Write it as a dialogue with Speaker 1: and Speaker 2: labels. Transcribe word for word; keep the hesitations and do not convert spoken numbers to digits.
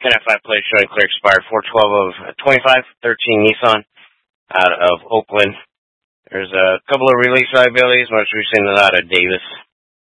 Speaker 1: ten F five plate showing clear expired four twelve of twenty-five, thirteen Nissan out of Oakland. There's a couple of release liabilities, most recently out of Davis.